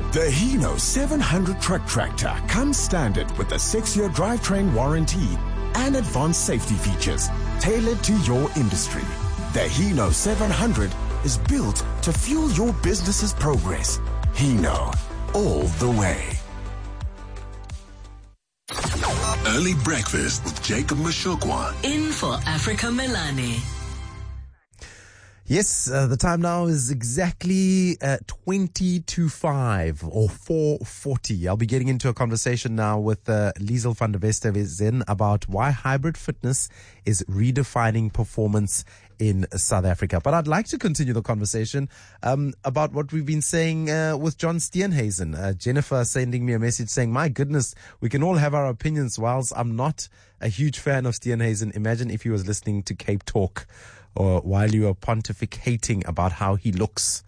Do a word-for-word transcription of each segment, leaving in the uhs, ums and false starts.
The Hino seven hundred truck tractor comes standard with a six-year drivetrain warranty and advanced safety features tailored to your industry. The Hino seven hundred is built to fuel your business's progress. Hino, all the way. Early breakfast with Jacob Mashokwa. In for Africa Melane. Yes, uh, the time now is exactly uh, twenty to five or four forty. I'll be getting into a conversation now with uh, Liesl van der Westhuizen about why hybrid fitness is redefining performance in South Africa. But I'd like to continue the conversation um, about what we've been saying uh, with John Steenhuisen. Uh, Jennifer sending me a message saying, my goodness, we can all have our opinions. Whilst I'm not a huge fan of Steenhuisen, imagine if he was listening to Cape Talk or while you are pontificating about how he looks.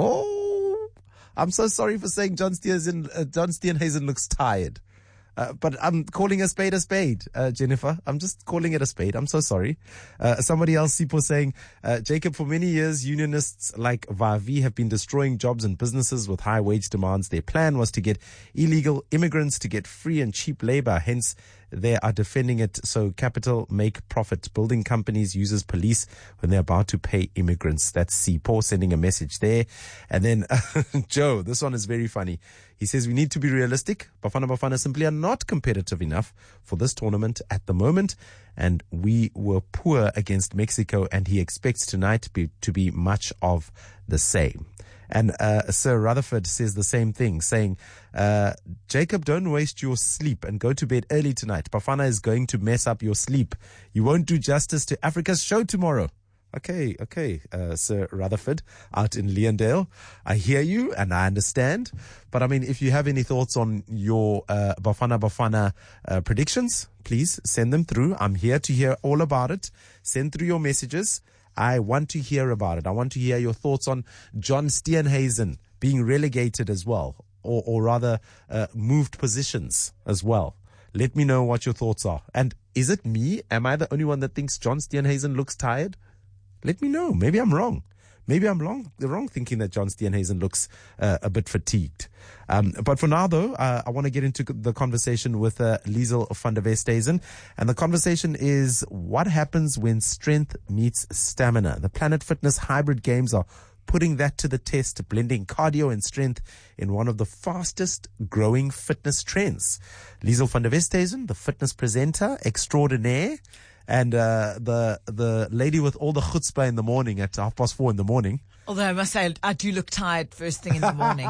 Oh, I'm so sorry for saying John Steenhuisen, uh, John Steenhuisen looks tired. Uh, but I'm calling a spade a spade, uh, Jennifer. I'm just calling it a spade. I'm so sorry. Uh, somebody else, Sipo, saying, uh, Jacob, for many years, unionists like Vavi have been destroying jobs and businesses with high wage demands. Their plan was to get illegal immigrants to get free and cheap labor. Hence, they are defending it. So capital make profit. Building companies uses police when they're about to pay immigrants. That's Sipo sending a message there. And then uh, Joe, this one is very funny. He says we need to be realistic. Bafana Bafana simply are not competitive enough for this tournament at the moment. And we were poor against Mexico, and he expects tonight be, to be much of the same. And uh, Sir Rutherford says the same thing, saying, uh, Jacob, don't waste your sleep and go to bed early tonight. Bafana is going to mess up your sleep. You won't do justice to Africa's show tomorrow. Okay, okay, uh, Sir Rutherford out in Leondale. I hear you and I understand. But I mean, if you have any thoughts on your uh, Bafana Bafana uh, predictions, please send them through. I'm here to hear all about it. Send through your messages. I want to hear about it. I want to hear your thoughts on John Steenhuisen being relegated as well, or, or rather uh, moved positions as well. Let me know what your thoughts are. And is it me? Am I the only one that thinks John Steenhuisen looks tired? Let me know. Maybe I'm wrong. Maybe I'm wrong, wrong thinking that John Steenhuisen looks uh, a bit fatigued. Um, but for now, though, uh, I want to get into the conversation with uh, Liesl van der Westhuizen. And the conversation is what happens when strength meets stamina. The Planet Fitness Hybrid Games are putting that to the test, blending cardio and strength in one of the fastest growing fitness trends. Liesl van der Westhuizen, the fitness presenter extraordinaire, and uh, the the lady with all the chutzpah in the morning at half past four in the morning. Although I must say, I do look tired first thing in the morning.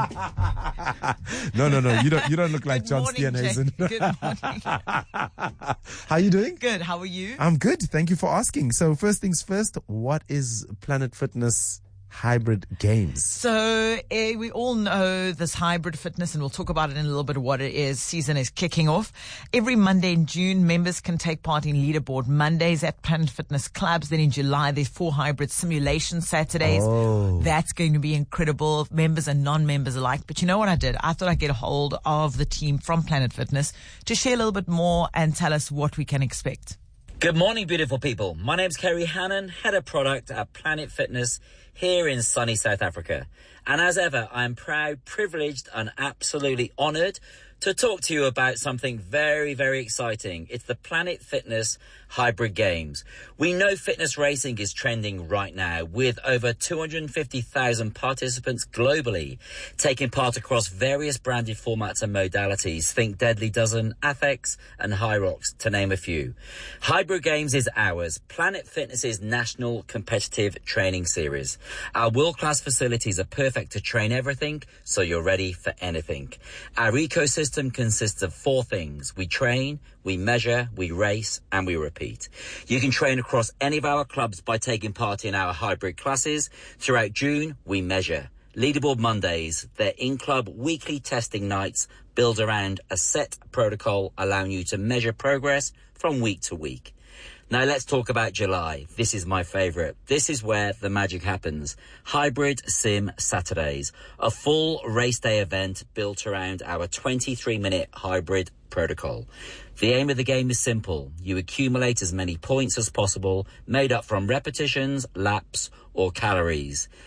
no, no, no. You don't. You don't look like Good John morning, Steenhuisen. Good morning. How are you doing? Good. How are you? I'm good. Thank you for asking. So first things first, what is Planet Fitness Hybrid Games? So eh, we all know this hybrid fitness, and we'll talk about it in a little bit of what it is. Season is kicking off. Every Monday in June, members can take part in leaderboard Mondays at Planet Fitness clubs. Then in July, there's four hybrid simulation Saturdays. Oh. That's going to be incredible, members and non-members alike. But you know what I did? I thought I'd get a hold of the team from Planet Fitness to share a little bit more and tell us what we can expect. Good morning, beautiful people. My name's Kerry Hannon, head of product at Planet Fitness here in sunny South Africa. And as ever, I am proud, privileged, and absolutely honoured to talk to you about something very, very exciting. It's the Planet Fitness Hybrid Games. We know fitness racing is trending right now, with over two hundred fifty thousand participants globally taking part across various branded formats and modalities. Think Deadly Dozen, Athex, and Hyrox, to name a few. Hybrid Games is ours, Planet Fitness's national competitive training series. Our world-class facilities are perfect to train everything, so you're ready for anything. Our ecosystem consists of four things. We train, we measure, we race, and we repeat. You can train across any of our clubs by taking part in our hybrid classes. Throughout June, we measure. Leaderboard Mondays, they're in-club weekly testing nights built around a set protocol allowing you to measure progress from week to week. Now let's talk about July. This is my favourite. This is where the magic happens. Hybrid Sim Saturdays, a full race day event built around our twenty-three minute hybrid protocol. The aim of the game is simple. You accumulate as many points as possible, made up from repetitions, laps, or calories.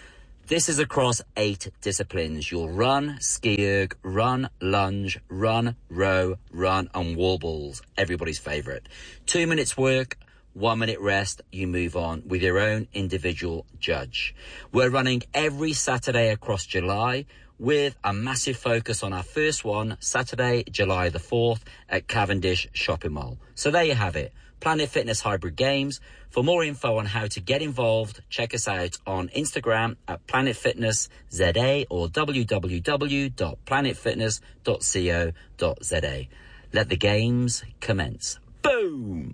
This is across eight disciplines. You'll run, ski erg, run, lunge, run, row, run, and wall balls. Everybody's favourite. Two minutes work, one minute rest, you move on with your own individual judge. We're running every Saturday across July with a massive focus on our first one, Saturday, July the fourth at Cavendish Shopping Mall. So there you have it. Planet Fitness Hybrid Games. For more info on how to get involved, check us out on Instagram at Planet Fitness Z A or w w w dot planet fitness dot co dot z a. Let the games commence. Boom!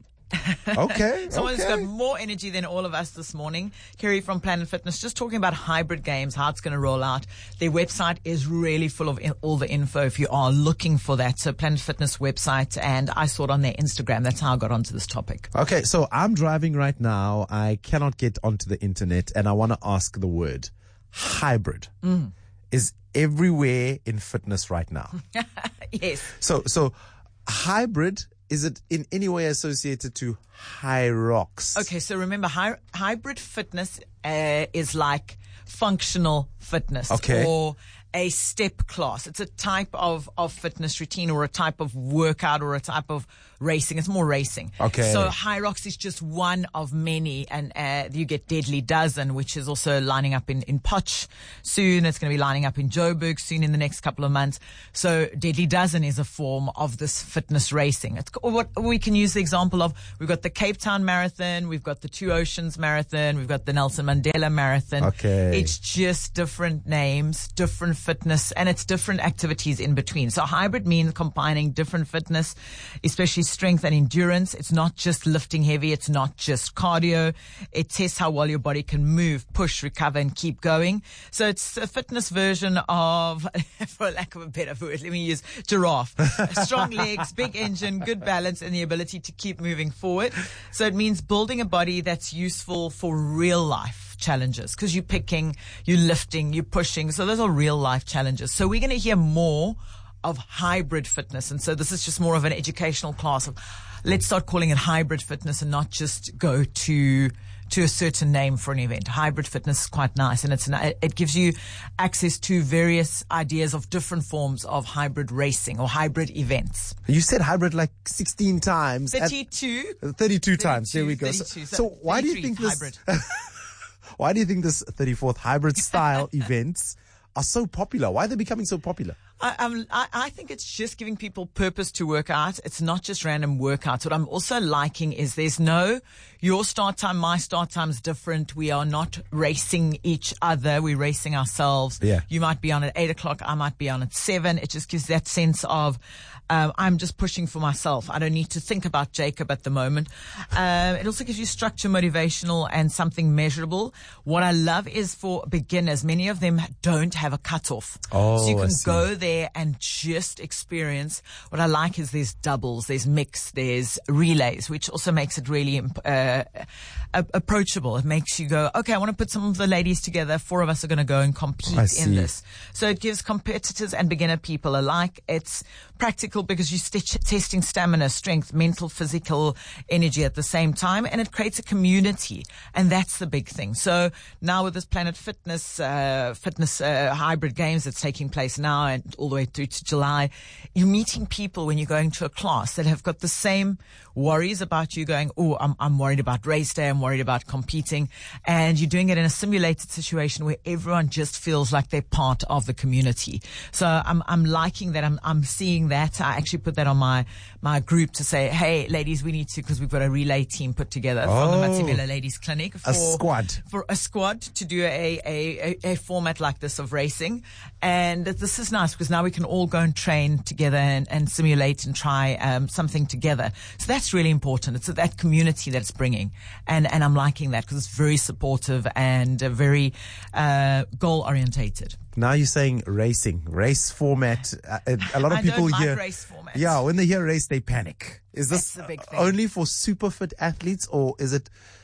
Okay. Someone's okay. got more energy than all of us this morning. Kerry from Planet Fitness, just talking about hybrid games, how it's going to roll out. Their website is really full of in- all the info if you are looking for that. So Planet Fitness website, and I saw it on their Instagram. That's how I got onto this topic. Okay, so I'm driving right now. I cannot get onto the internet, and I want to ask the word hybrid Mm. is everywhere in fitness right now. Yes. So, so hybrid, is it in any way associated to high rocks? Okay, so remember, hy- hybrid fitness uh, is like functional fitness, Okay. or a step class. It's a type of, of fitness routine, or a type of workout, or a type of racing. It's more racing. Okay. So High Rocks is just one of many, and uh, you get Deadly Dozen, which is also lining up in, in Potch soon. It's going to be lining up in Joburg soon in the next couple of months. So Deadly Dozen is a form of this fitness racing. It's what we can use the example of. We've got the Cape Town Marathon, we've got the Two Oceans Marathon, we've got the Nelson Mandela Marathon. Okay. It's just different names, different fitness, and it's different activities in between. So hybrid means combining different fitness, especially strength and endurance. It's not just lifting heavy. It's not just cardio. It tests how well your body can move, push, recover, and keep going. So it's a fitness version of, for lack of a better word, let me use giraffe. Strong legs, big engine, good balance, and the ability to keep moving forward. So it means building a body that's useful for real life challenges, because you're picking, you're lifting, you're pushing. So those are real life challenges. So we're going to hear more of hybrid fitness. And so this is just more of an educational class of, let's start calling it hybrid fitness and not just go to to a certain name for an event. Hybrid fitness is quite nice, and it's an, it gives you access to various ideas of different forms of hybrid racing or hybrid events. You said hybrid like sixteen times. thirty-two. At, thirty-two times. There we go. So, thirty-two. so why do you think this? hybrid? Why do you think this thirty-fourth hybrid style events are so popular? Why are they becoming so popular? I, um, I, I think it's just giving people purpose to work out. It's not just random workouts. What I'm also liking is there's no, your start time, my start time is different. We are not racing each other. We're racing ourselves. Yeah. You might be on at eight o'clock. I might be on at seven. It just gives that sense of, um, I'm just pushing for myself. I don't need to think about Jacob at the moment. Um, it also gives you structure, motivational, and something measurable. What I love is for beginners, many of them don't have a cutoff. Oh, so you I can see. go there and just experience. What I like is there's doubles, there's mix, there's relays, which also makes it really uh, approachable. It makes you go, okay, I want to put some of the ladies together. Four of us are going to go and compete I see. in this. So it gives competitors and beginner people alike. It's practical because you're st- testing stamina, strength, mental, physical energy at the same time, and it creates a community. And that's the big thing. So now with this Planet Fitness, uh, fitness, uh, hybrid games that's taking place now and all the way through to July, you're meeting people when you're going to a class that have got the same worries about you going, oh, I'm, I'm worried about race day. I'm worried about competing. And you're doing it in a simulated situation where everyone just feels like they're part of the community. So I'm, I'm liking that. I'm, I'm seeing that. I actually put that on my, my group to say, hey, ladies, we need to, because we've got a relay team put together from the Oh. Matsivela Ladies Clinic. For, A squad. For a squad to do a, a, a, a format like this of racing. And this is nice because now we can all go and train together and, and simulate and try um, something together. So that's really important. It's that community that it's bringing. And, and I'm liking that because it's very supportive and uh, very uh, goal orientated. Now you're saying racing, race format. Uh, a lot of I people don't like hear race formats. Yeah, when they hear race, they panic. Is this That's the big thing. only for super fit athletes, or is it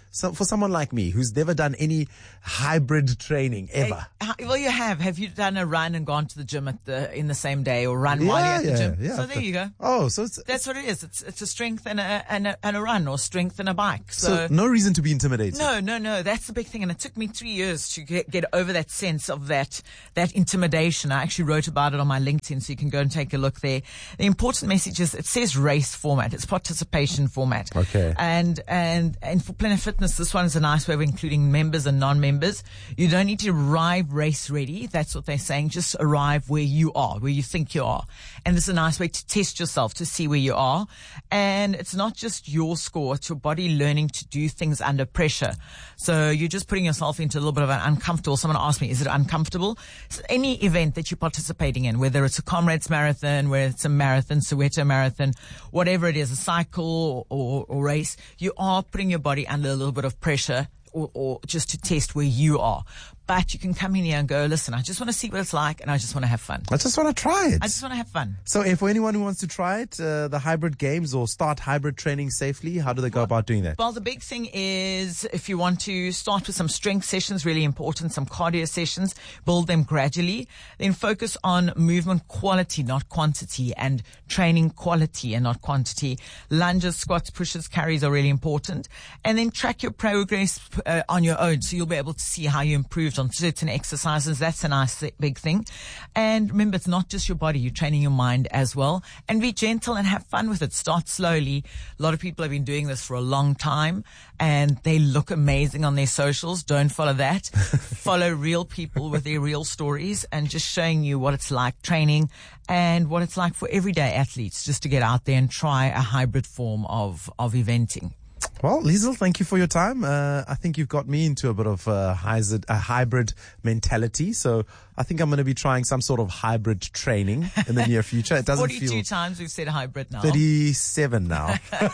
so for someone like me who's never done any hybrid training ever. Uh, well, you have. Have you done a run and gone to the gym at the in the same day, or run Yeah, while you're at yeah, the gym? yeah. So there you go. Oh, so it's, That's what it is. It's it's a strength and a and a, and a run, or strength and a bike. so So, no reason to be intimidated. no, no, no. That's the big thing, and it took me three years to get, get over that sense of that that intimidation. I actually wrote about it on my LinkedIn, so you can go and take a look there. The important message is it says race format. It's participation format. Okay. And and and for Planet Fitness, this one is a nice way of including members and non-members. You don't need to arrive race ready. That's what they're saying. Just arrive where you are, where you think you are. And this is a nice way to test yourself, to see where you are. And it's not just your score, it's your body learning to do things under pressure. So you're just putting yourself into a little bit of an uncomfortable. Someone asked me, is it uncomfortable? So any event that you're participating in, whether it's a Comrades Marathon, whether it's a marathon, Soweto Marathon, whatever it is, a cycle or, or, or race, you are putting your body under a little bit of pressure, or, or just to test where you are. But you can come in here and go, listen, I just want to see what it's like, and I just want to have fun. I just want to try it. I just want to have fun. So if for anyone who wants to try it, uh, the hybrid games or start hybrid training safely, how do they go about doing that? Well, the big thing is if you want to start with some strength sessions, really important, some cardio sessions, build them gradually, then focus on movement quality, not quantity, and training quality and not quantity. Lunges, squats, pushes, carries are really important. And then track your progress uh, on your own, so you'll be able to see how you improved on certain exercises. That's a nice big thing. And remember, it's not just your body, you're training your mind as well. And be gentle and have fun with it. Start slowly. A lot of people have been doing this for a long time and they look amazing on their socials. Don't follow that. Follow real people with their real stories and just showing you what it's like training and what it's like for everyday athletes, just to get out there and try a hybrid form of, of eventing. Well, Liesl, thank you for your time. Uh, I think you've got me into a bit of a hybrid, a hybrid mentality. So I think I'm going to be trying some sort of hybrid training in the near future. It doesn't forty-two feel times we've said hybrid now. thirty-seven now.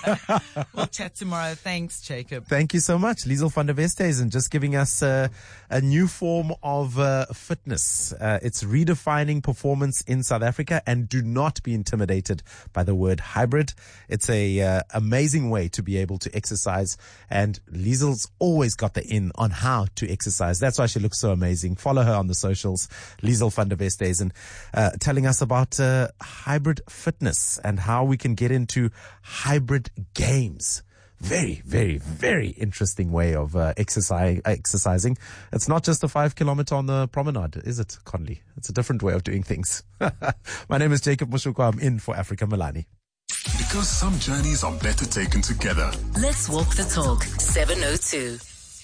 We'll chat tomorrow. Thanks, Jacob. Thank you so much, Liesl van der Westhuizen, just giving us uh, a new form of uh, fitness. Uh, it's redefining performance in South Africa, and do not be intimidated by the word hybrid. It's a uh, amazing way to be able to exercise, and Liesl's always got the in on how to exercise. That's why she looks so amazing. Follow her on the socials, Liesl van der Westhuizen, uh, telling us about uh, hybrid fitness and how we can get into hybrid games. Very, very, very interesting way of uh, exercise, exercising. It's not just a five kilometer on the promenade, is it, Conley? It's a different way of doing things. My name is Jacob Mushukwa. I'm in for Africa Milani. Because some journeys are better taken together. Let's walk the talk. seven oh two.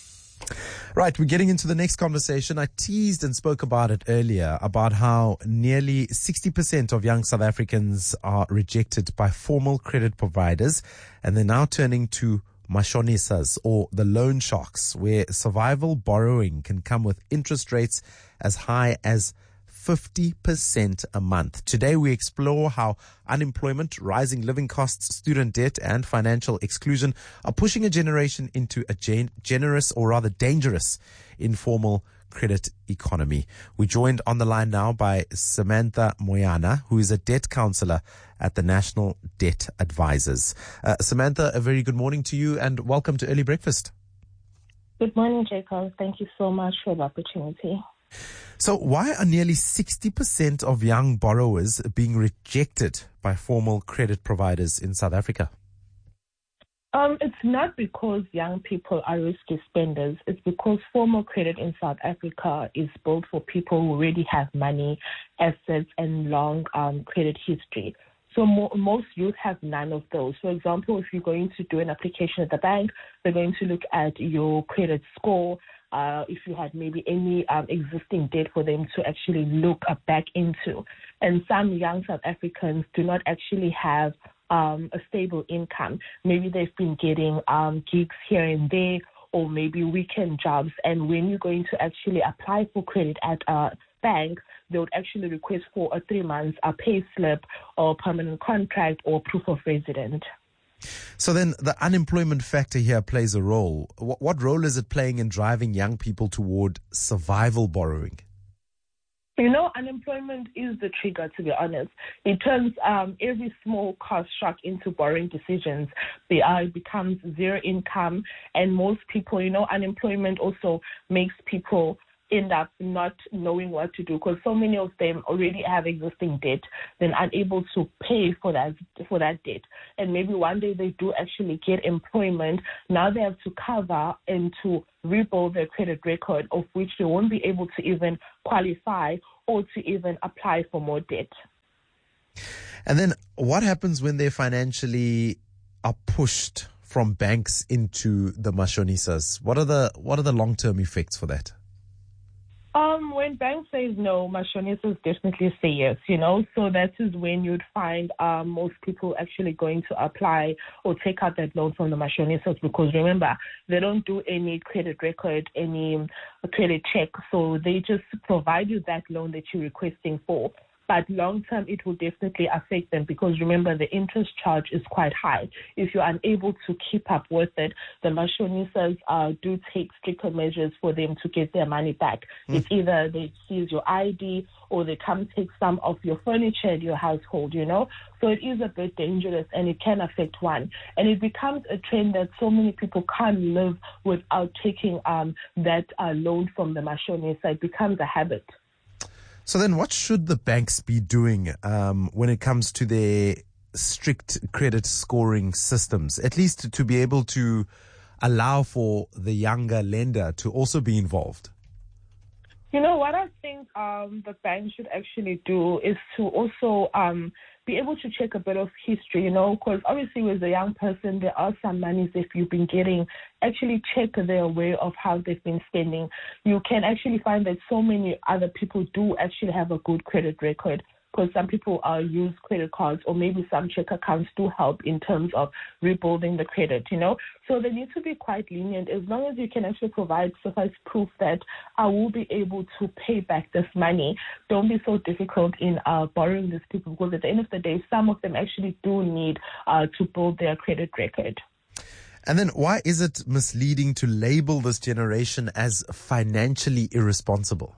Right, we're getting into the next conversation. I teased and spoke about it earlier, about how nearly sixty percent of young South Africans are rejected by formal credit providers, and they're now turning to mashonisas, or the loan sharks, where survival borrowing can come with interest rates as high as fifty percent a month. Today we explore how unemployment, rising living costs, student debt, and financial exclusion are pushing a generation into a gen- generous, or rather dangerous, informal credit economy. We're joined on the line now by Samantha Moyana, who is a debt counselor at the National Debt Advisors. Uh, Samantha, a very good morning to you and welcome to Early Breakfast. Good morning, Jacob. Thank you so much for the opportunity. So why are nearly sixty percent of young borrowers being rejected by formal credit providers in South Africa? Um, it's not because young people are risky spenders. It's because formal credit in South Africa is built for people who already have money, assets, and long um, credit history. So mo- most youth have none of those. For example, if you're going to do an application at the bank, they're going to look at your credit score, Uh, if you had maybe any um, existing debt for them to actually look uh, back into. And some young South Africans do not actually have um, a stable income. Maybe they've been getting um, gigs here and there, or maybe weekend jobs. And when you're going to actually apply for credit at a bank, they would actually request for a three months a pay slip or permanent contract or proof of residence. So then the unemployment factor here plays a role. What, what role is it playing in driving young people toward survival borrowing? You know, unemployment is the trigger, to be honest. It turns um, every small cost shock into borrowing decisions. They are, it becomes zero income, and most people, you know, unemployment also makes people end up not knowing what to do, because so many of them already have existing debt, then unable to pay for that for that debt. And maybe one day they do actually get employment. Now they have to cover and to rebuild their credit record, of which they won't be able to even qualify or to even apply for more debt. And then what happens when they financially are pushed from banks into the mashonisas? What are the what are the long-term effects for that? Um, when banks says no, mashonisas definitely say yes, you know. So that is when you'd find um, most people actually going to apply or take out that loan from the mashonisas, because remember, they don't do any credit record, any credit check. So they just provide you that loan that you're requesting for. But long term, it will definitely affect them, because remember, the interest charge is quite high. If you're unable to keep up with it, the mashonisas uh, do take stricter measures for them to get their money back. Mm. It's either they seize your I D or they come take some of your furniture in your household, you know. So it is a bit dangerous, and it can affect one. And it becomes a trend that so many people can't live without taking um, that uh, loan from the mashonisa. It becomes a habit. So then what should the banks be doing um, when it comes to their strict credit scoring systems, at least to be able to allow for the younger lender to also be involved? You know, what I think um, the bank should actually do is to also um, be able to check a bit of history, you know, because obviously with a young person, there are some monies that you've been getting. Actually check their way of how they've been spending. You can actually find that so many other people do actually have a good credit record, because some people uh, use credit cards, or maybe some check accounts do help in terms of rebuilding the credit, you know. So they need to be quite lenient, as long as you can actually provide suffice proof that I will be able to pay back this money. Don't be so difficult in uh, borrowing these people, because at the end of the day, some of them actually do need uh, to build their credit record. And then why is it misleading to label this generation as financially irresponsible?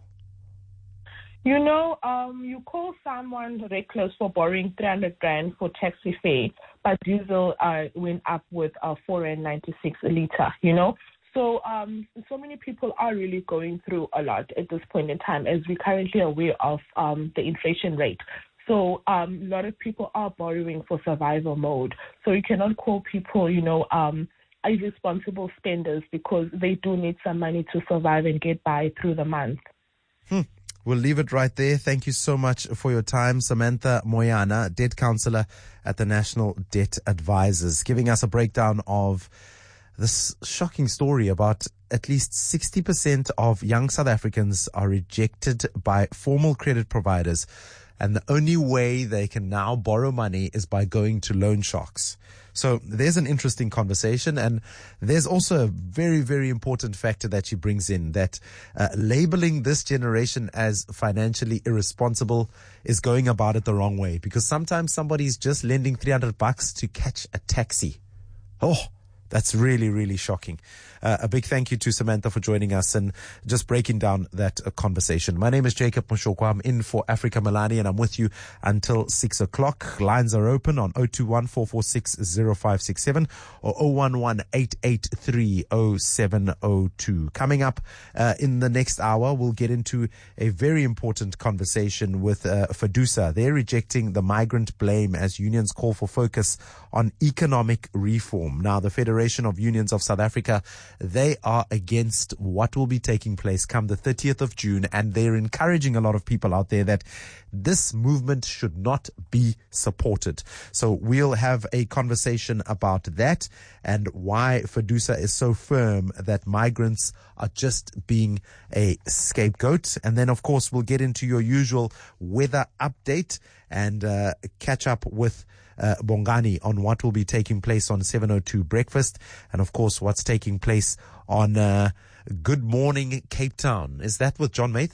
You know, um, you call someone reckless for borrowing three hundred rand for taxi fare, but diesel uh, went up with uh, four rand ninety-six a litre, you know. So um, so many people are really going through a lot at this point in time, as we're currently aware of um, the inflation rate. So um, a lot of people are borrowing for survival mode. So you cannot call people, you know, um, irresponsible spenders, because they do need some money to survive and get by through the month. Hmm. We'll leave it right there. Thank you so much for your time. Samantha Moyana, Debt Counselor at the National Debt Advisors, giving us a breakdown of this shocking story about at least sixty percent of young South Africans are rejected by formal credit providers. And the only way they can now borrow money is by going to loan sharks. So there's an interesting conversation, and there's also a very, very important factor that she brings in, that uh, labeling this generation as financially irresponsible is going about it the wrong way, because sometimes somebody's just lending three hundred bucks to catch a taxi. Oh, that's really, really shocking. Uh, a big thank you to Samantha for joining us and just breaking down that uh, conversation. My name is Jacob Moshokwa. I'm in for Africa Malani, and I'm with you until six o'clock. Lines are open on zero two one, four four six, zero five six seven or zero one one, eight eight three, zero seven zero two. Coming up uh, in the next hour, we'll get into a very important conversation with uh, FEDUSA. They're rejecting the migrant blame as unions call for focus on economic reform. Now, the Federation of Unions of South Africa, they are against what will be taking place come the thirtieth of June, and they're encouraging a lot of people out there that this movement should not be supported. So we'll have a conversation about that and why FEDUSA is so firm that migrants are just being a scapegoat. And then, of course, we'll get into your usual weather update and uh, catch up with Uh, Bongani on what will be taking place on seven oh two Breakfast, and of course what's taking place on uh, Good Morning Cape Town. Is that with John Matham?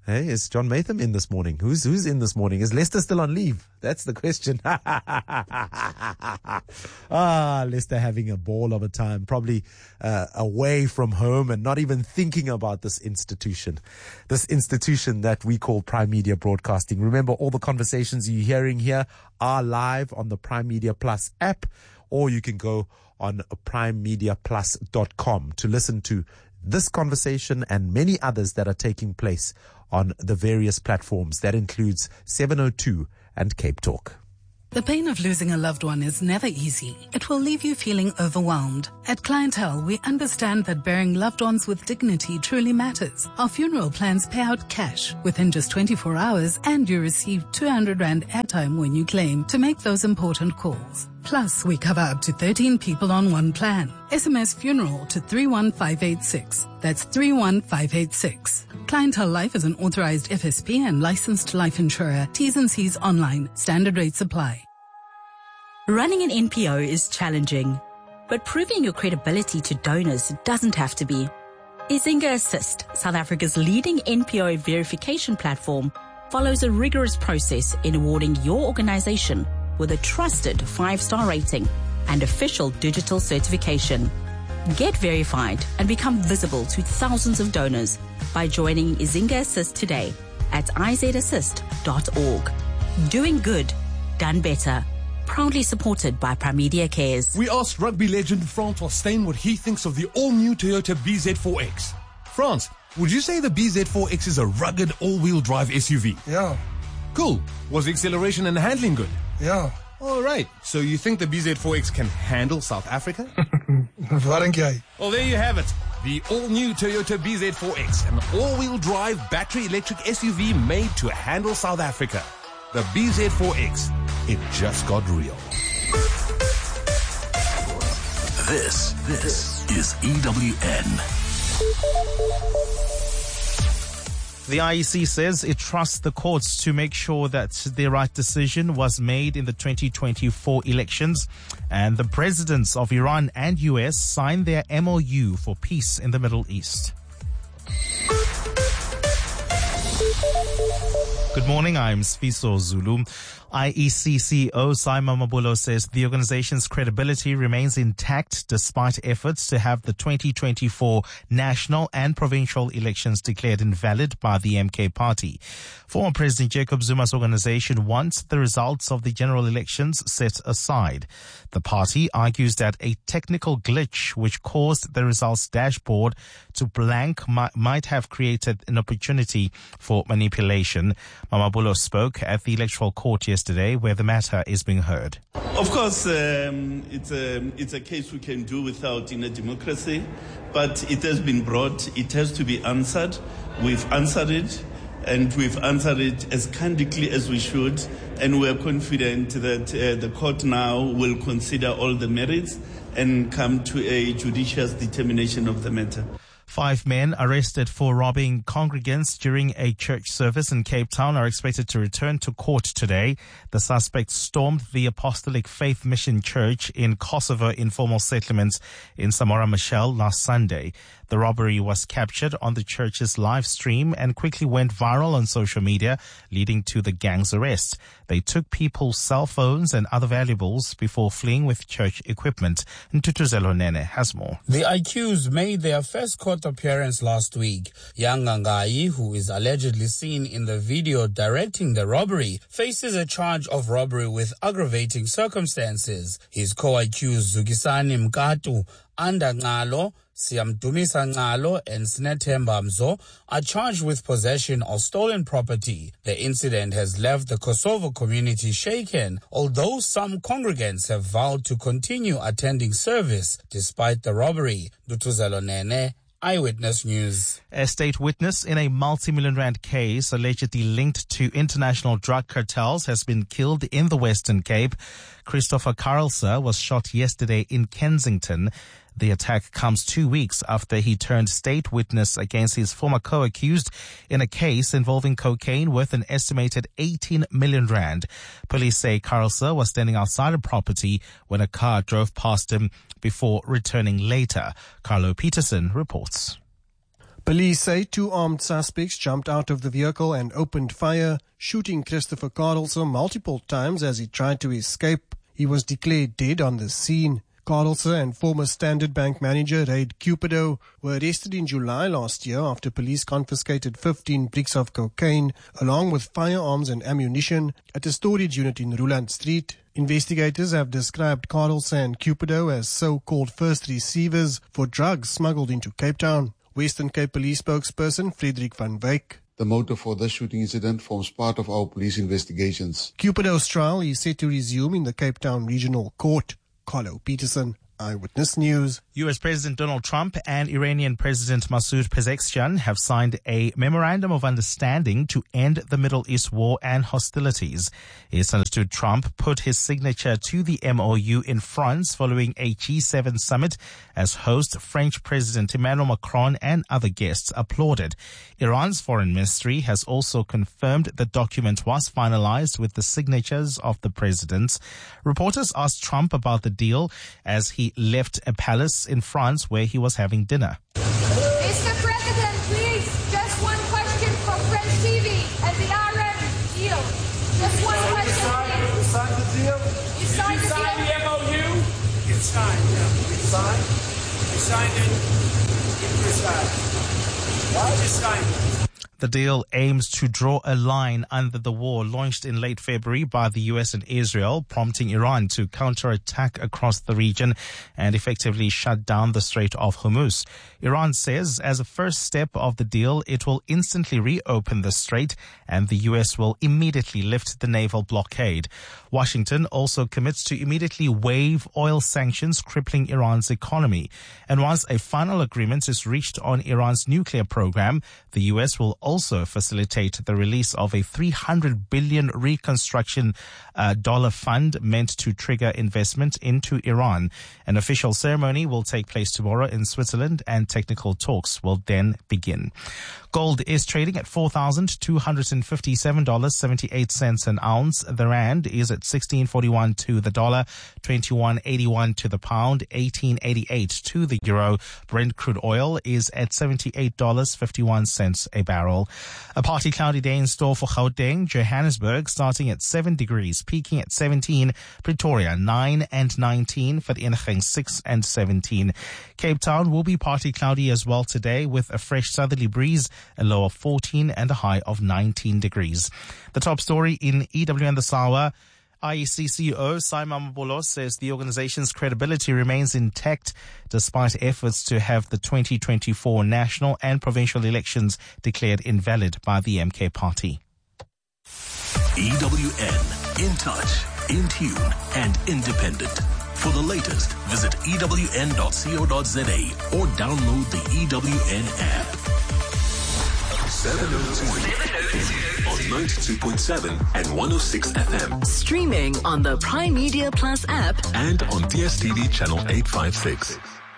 Hey, is John Matham in this morning? Who's who's in this morning? Is Lester still on leave? That's the question. ah, Lester having a ball of a time, probably uh, away from home and not even thinking about this institution, this institution that we call Prime Media Broadcasting. Remember, all the conversations you're hearing here are live on the Prime Media Plus app, or you can go on prime media plus dot com to listen to this conversation and many others that are taking place on the various platforms. That includes seven oh two and Cape Talk. The pain of losing a loved one is never easy. It will leave you feeling overwhelmed. At Clientele, we understand that burying loved ones with dignity truly matters. Our funeral plans pay out cash within just twenty-four hours, and you receive two hundred rand airtime when you claim to make those important calls. Plus, we cover up to thirteen people on one plan. S M S funeral to three one five eight six. That's three one five eight six. Clientele Life is an authorized F S P and licensed life insurer. T's and C's online. Standard rates apply. Running an N P O is challenging, but proving your credibility to donors doesn't have to be. Izinga Assist, South Africa's leading N P O verification platform, follows a rigorous process in awarding your organization with a trusted five-star rating and official digital certification. Get verified and become visible to thousands of donors by joining Izinga Assist today at i z assist dot org. Doing good, done better. Proudly supported by Primedia Cares. We asked rugby legend Francois Steyn what he thinks of the all-new Toyota B Z four X. France, would you say the B Z four X is a rugged all-wheel drive S U V? Yeah. Cool. Was the acceleration and handling good? Yeah. All right. So you think the B Z four X can handle South Africa? Wat dink jy? Well, there you have it. The all-new Toyota B Z four X, an all-wheel drive battery electric S U V made to handle South Africa. The B Z four X. It just got real. This, this is E W N. The I E C says it trusts the courts to make sure that the right decision was made in the twenty twenty-four elections. And the presidents of Iran and U S signed their M O U for peace in the Middle East. Good morning, I'm Sfiso Zulu. I E C C E O Simon Mabulo says the organization's credibility remains intact despite efforts to have the twenty twenty-four national and provincial elections declared invalid by the M K party. Former President Jacob Zuma's organization wants the results of the general elections set aside. The party argues that a technical glitch which caused the results dashboard to blank might, might have created an opportunity for manipulation. Mamabulo spoke at the Electoral Court yesterday where the matter is being heard. Of course, um, it's, a, it's a case we can do without in a democracy, but it has been brought, it has to be answered. We've answered it, and we've answered it as candidly as we should, and we're confident that uh, the court now will consider all the merits and come to a judicious determination of the matter. Five men arrested for robbing congregants during a church service in Cape Town are expected to return to court today. The suspects stormed the Apostolic Faith Mission Church in Kosovo informal settlements in Samora Machel last Sunday. The robbery was captured on the church's live stream and quickly went viral on social media, leading to the gang's arrest. They took people's cell phones and other valuables before fleeing with church equipment. Ntutuzelo Nene has more. The accused made their first court appearance last week. Young Ngangai, who is allegedly seen in the video directing the robbery, faces a charge of robbery with aggravating circumstances. His co-accused Zukisani Mkatu, Anda Ngalo, Siamdumisa Ngalo and Snethemba Mzo are charged with possession of stolen property. The incident has left the Kosovo community shaken, although some congregants have vowed to continue attending service despite the robbery. Dutuzelo Nene, Eyewitness News. A state witness in a multi-million rand case allegedly linked to international drug cartels has been killed in the Western Cape. Christopher Carlser was shot yesterday in Kensington. The attack comes two weeks after he turned state witness against his former co-accused in a case involving cocaine worth an estimated eighteen million rand. Police say Carlser was standing outside a property when a car drove past him before returning later. Carlo Peterson reports. Police say two armed suspects jumped out of the vehicle and opened fire, shooting Christopher Carlson multiple times as he tried to escape. He was declared dead on the scene. Carlson and former Standard Bank manager Raid Cupido were arrested in July last year after police confiscated fifteen bricks of cocaine along with firearms and ammunition at a storage unit in Ruland Street. Investigators have described Carlson and Cupido as so-called first receivers for drugs smuggled into Cape Town. Western Cape Police spokesperson Frederick van Wyk. The motive for this shooting incident forms part of our police investigations. Cupido's trial is set to resume in the Cape Town Regional Court. Carlo Peterson, Eyewitness News. U S President Donald Trump and Iranian President Masoud Pezeshkian have signed a memorandum of understanding to end the Middle East war and hostilities. It's understood Trump put his signature to the M O U in France following a G seven summit as host French President Emmanuel Macron and other guests applauded. Iran's foreign ministry has also confirmed the document was finalized with the signatures of the presidents. Reporters asked Trump about the deal as he left a palace in France where he was having dinner. Mister President, please, just one question from French T V and the Iran deal. Just one question. You signed the deal? You signed the deal? the M O U? It's signed, yeah. We signed? We signed it in Versailles. Why did you sign it? The deal aims to draw a line under the war launched in late February by the U S and Israel, prompting Iran to counterattack across the region and effectively shut down the Strait of Hormuz. Iran says as a first step of the deal, it will instantly reopen the strait and the U S will immediately lift the naval blockade. Washington also commits to immediately waive oil sanctions crippling Iran's economy. And once a final agreement is reached on Iran's nuclear program, the U S will also facilitate the release of a three hundred billion dollars reconstruction uh, dollar fund meant to trigger investment into Iran. An official ceremony will take place tomorrow in Switzerland and technical talks will then begin. Gold is trading at four thousand two hundred fifty-seven dollars and seventy-eight cents an ounce. The rand is at sixteen forty-one to the dollar, twenty-one eighty-one to the pound, eighteen eighty-eight to the euro. Brent crude oil is at seventy-eight dollars and fifty-one cents a barrel. A partly cloudy day in store for Gauteng, Johannesburg starting at seven degrees, peaking at seventeen, Pretoria nine and nineteen, Vereeniging six and seventeen. Cape Town will be partly cloudy as well today with a fresh southerly breeze, a low of fourteen and a high of nineteen degrees. The top story in E W N this hour. I E C C E O Saima Mabolo says the organization's credibility remains intact despite efforts to have the twenty twenty-four national and provincial elections declared invalid by the M K party. E W N, in touch, in tune, and independent. For the latest, visit E W N dot co dot za or download the E W N app. seven oh two on ninety-two point seven and one oh six F M. Streaming on the Prime Media Plus app and on D S T V channel eight fifty-six.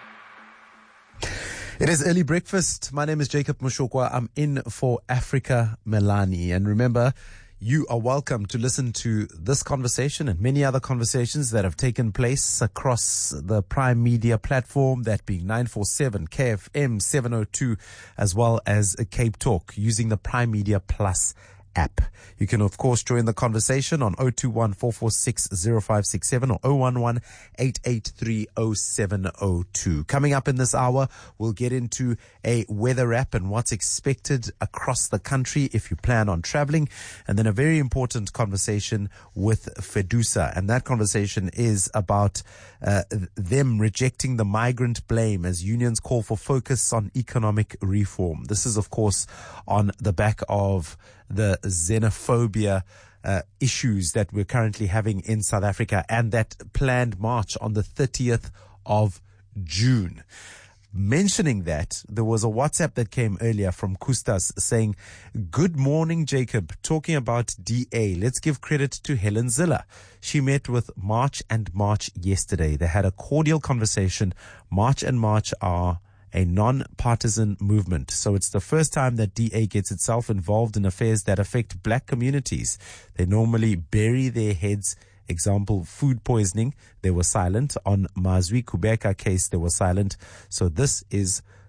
It is early breakfast. My name is Jacob Mushokwa. I'm in for Africa Melani. And remember, you are welcome to listen to this conversation and many other conversations that have taken place across the Prime Media platform, that being nine forty-seven, K F M seven oh two, as well as Cape Talk, using the Prime Media Plus app. You can, of course, join the conversation on zero two one, four four six, zero five six seven or zero one one, eight eight three, zero seven zero two. Coming up in this hour, we'll get into a weather app and what's expected across the country if you plan on traveling. And then a very important conversation with FEDUSA. And that conversation is about uh, them rejecting the migrant blame as unions call for focus on economic reform. This is, of course, on the back of the xenophobia uh, issues that we're currently having in South Africa and that planned march on the thirtieth of June. Mentioning that, there was a WhatsApp that came earlier from Kustas saying, "Good morning, Jacob, talking about D A. Let's give credit to Helen Ziller. She met with March and March yesterday. They had a cordial conversation. March and March are a non-partisan movement. So it's the first time that D A gets itself involved in affairs that affect black communities. They normally bury their heads. Example, food poisoning, they were silent. On Mazwi Kubeka case, they were silent. So this is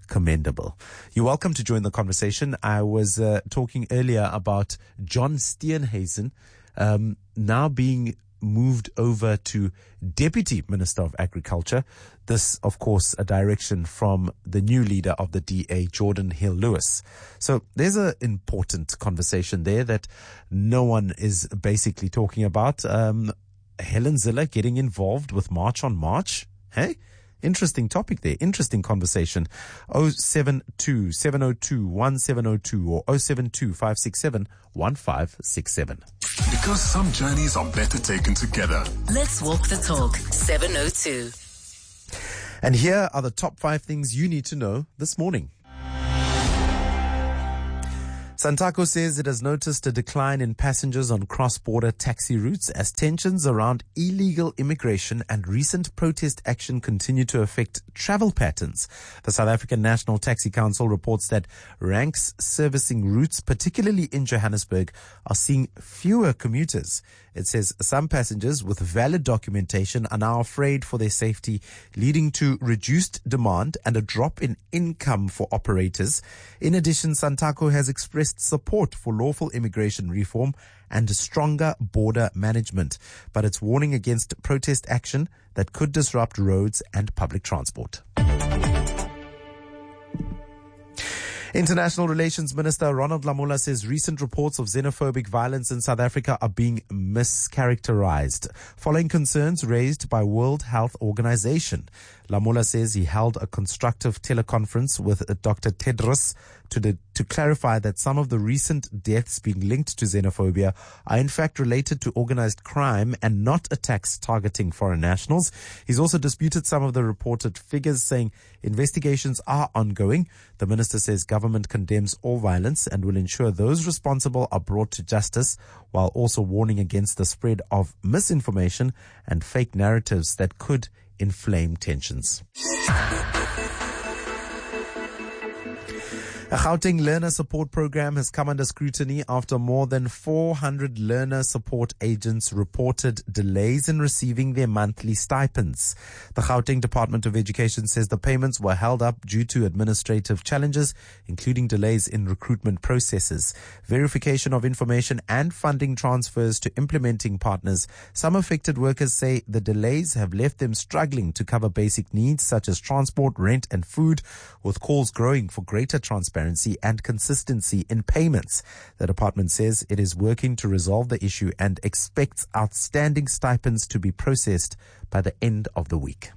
commendable. You're welcome to join the conversation. I was uh, talking earlier about John Steenhuisen um, now being moved over to Deputy Minister of Agriculture. This, of course, a direction from the new leader of the D A, Jordan Hill-Lewis. So there's an important conversation there that no one is basically talking about. Um, Helen Zille getting involved with March on March. Hey? Interesting topic there. Interesting conversation. oh seven two, seven oh two, one seven oh two or oh seven two, five six seven, one five six seven. Because some journeys are better taken together. Let's walk the talk. seven oh two. And here are the top five things you need to know this morning. Santaco says it has noticed a decline in passengers on cross-border taxi routes as tensions around illegal immigration and recent protest action continue to affect travel patterns. The South African National Taxi Council reports that ranks servicing routes, particularly in Johannesburg, are seeing fewer commuters. It says some passengers with valid documentation are now afraid for their safety, leading to reduced demand and a drop in income for operators. In addition, Santaco has expressed support for lawful immigration reform and stronger border management, but it's warning against protest action that could disrupt roads and public transport. International Relations Minister Ronald Lamola says recent reports of xenophobic violence in South Africa are being mischaracterized, following concerns raised by World Health Organization. Lamola says he held a constructive teleconference with Doctor Tedros to, the, to clarify that some of the recent deaths being linked to xenophobia are in fact related to organized crime and not attacks targeting foreign nationals. He's also disputed some of the reported figures, saying investigations are ongoing. The minister says government condemns all violence and will ensure those responsible are brought to justice, while also warning against the spread of misinformation and fake narratives that could inflame tensions. A Gauteng learner support program has come under scrutiny after more than four hundred learner support agents reported delays in receiving their monthly stipends. The Gauteng Department of Education says the payments were held up due to administrative challenges, including delays in recruitment processes, verification of information and funding transfers to implementing partners. Some affected workers say the delays have left them struggling to cover basic needs such as transport, rent and food, with calls growing for greater transparency and consistency in payments. The department says it is working to resolve the issue and expects outstanding stipends to be processed by the end of the week.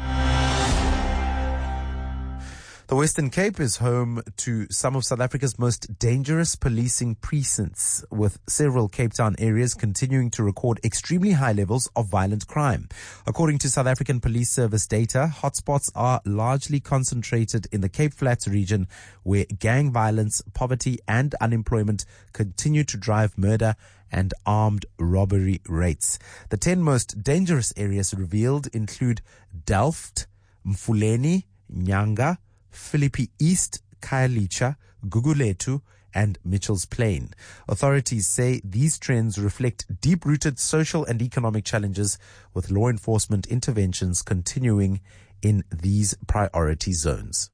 The Western Cape is home to some of South Africa's most dangerous policing precincts, with several Cape Town areas continuing to record extremely high levels of violent crime. According to South African Police Service data, hotspots are largely concentrated in the Cape Flats region, where gang violence, poverty and unemployment continue to drive murder and armed robbery rates. The ten most dangerous areas revealed include Delft, Mfuleni, Nyanga, Philippi East, Khayelitsha, Gugulethu, and Mitchell's Plain. Authorities say these trends reflect deep-rooted social and economic challenges, with law enforcement interventions continuing in these priority zones.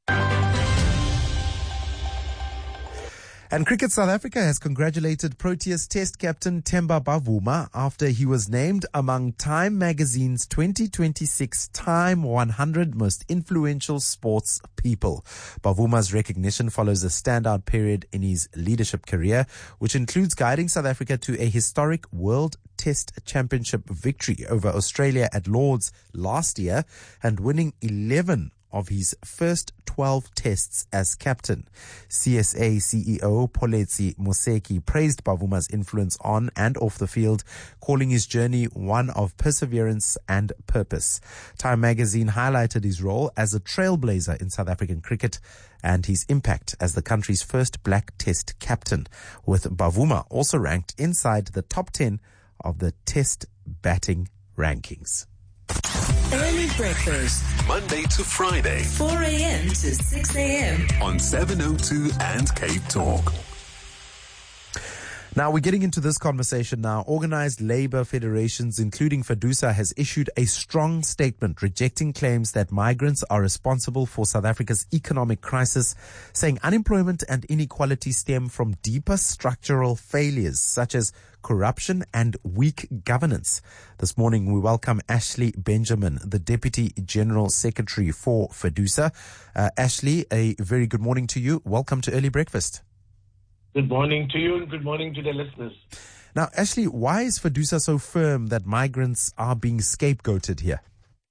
And Cricket South Africa has congratulated Proteas Test captain Themba Bavuma after he was named among Time magazine's twenty twenty-six Time one hundred Most Influential Sports People. Bavuma's recognition follows a standout period in his leadership career, which includes guiding South Africa to a historic World Test Championship victory over Australia at Lord's last year and winning eleven of his first twelve tests as captain. C S A C E O Poletsi Moseki praised Bavuma's influence on and off the field, calling his journey one of perseverance and purpose. Time magazine highlighted his role as a trailblazer in South African cricket and his impact as the country's first black test captain, with Bavuma also ranked inside the top ten of the test batting rankings. Early breakfast. Monday to Friday. four a.m. to six a.m. On seven oh two and Cape Talk. Now, we're getting into this conversation now. Organized labor federations, including FEDUSA, has issued a strong statement rejecting claims that migrants are responsible for South Africa's economic crisis, saying unemployment and inequality stem from deeper structural failures, such as corruption and weak governance. This morning, we welcome Ashley Benjamin, the Deputy General Secretary for FEDUSA. Uh, Ashley, a very good morning to you. Welcome to Early Breakfast. Good morning to you and good morning to the listeners. Now, Ashley, why is FEDUSA so firm that migrants are being scapegoated here?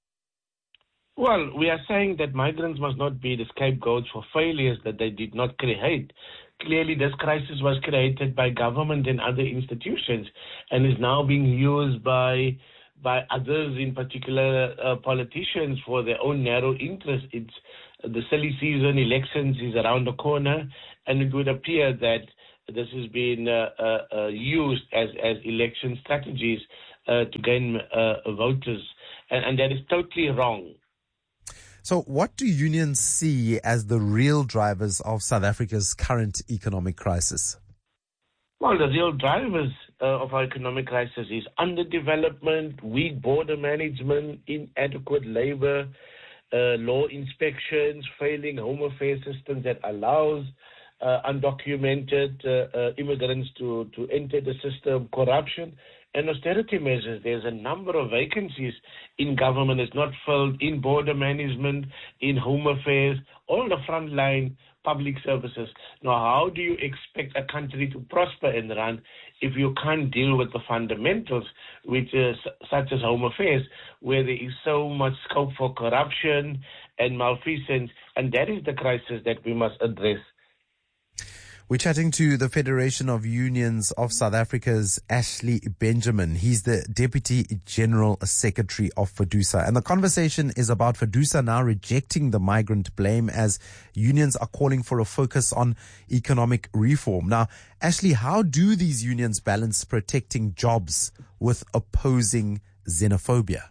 Well, we are saying that migrants must not be the scapegoats for failures that they did not create. Clearly, this crisis was created by government and other institutions and is now being used by by others, in particular uh, politicians, for their own narrow interests. It's the silly season, elections is around the corner, and it would appear that this has been uh, uh, uh, used as, as election strategies uh, to gain uh, voters, and, and that is totally wrong. So what do unions see as the real drivers of South Africa's current economic crisis? Well, the real drivers uh, of our economic crisis is underdevelopment, weak border management, inadequate labor, uh, law inspections, failing home affairs systems that allows uh, undocumented uh, uh, immigrants to, to enter the system, corruption, and austerity measures. There's a number of vacancies in government that's not filled, in border management, in home affairs, all the frontline public services. Now, how do you expect a country to prosper and run if you can't deal with the fundamentals, which is such as home affairs, where there is so much scope for corruption and malfeasance, and that is the crisis that we must address. We're chatting to the Federation of Unions of South Africa's Ashley Benjamin. He's the Deputy General Secretary of FEDUSA. And the conversation is about FEDUSA now rejecting the migrant blame as unions are calling for a focus on economic reform. Now, Ashley, how do these unions balance protecting jobs with opposing xenophobia?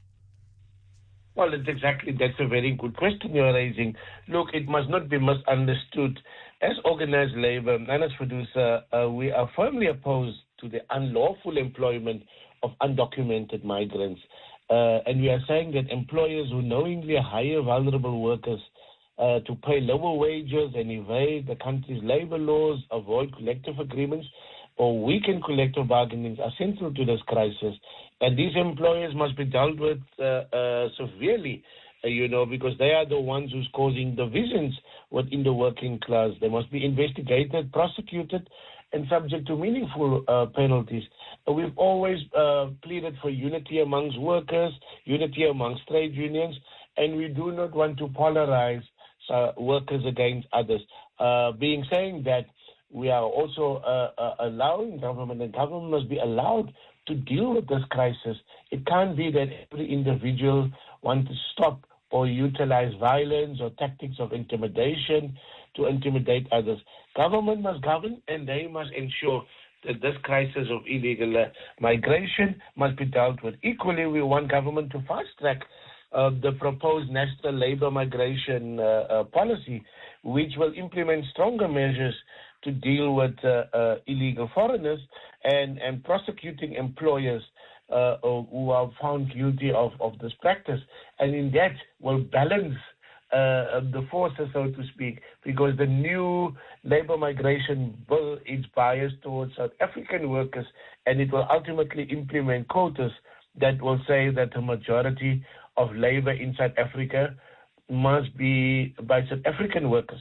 Well, it's exactly, that's a very good question you're raising. Look, it must not be misunderstood. As organized labor and as FEDUSA, uh, we are firmly opposed to the unlawful employment of undocumented migrants. Uh, and we are saying that employers who knowingly hire vulnerable workers uh, to pay lower wages and evade the country's labor laws, avoid collective agreements, or weaken collective bargaining are central to this crisis. And these employers must be dealt with uh, uh, severely, uh, you know, because they are the ones who's causing divisions within the working class. They must be investigated, prosecuted, and subject to meaningful uh, penalties. Uh, we've always uh, pleaded for unity amongst workers, unity amongst trade unions, and we do not want to polarize uh, workers against others. Uh, being saying that, we are also uh, uh, allowing government, and government must be allowed to deal with this crisis. It can't be that every individual wants to stop or utilize violence or tactics of intimidation to intimidate others. Government must govern, and they must ensure that this crisis of illegal uh, migration must be dealt with. Equally, we want government to fast-track uh, the proposed national labor migration uh, uh, policy, which will implement stronger measures to deal with uh, uh, illegal foreigners and, and prosecuting employers uh, who are found guilty of, of this practice. And in that will balance uh, the forces, so to speak, because the new labor migration bill is biased towards South African workers, and it will ultimately implement quotas that will say that the majority of labor in South Africa must be by South African workers.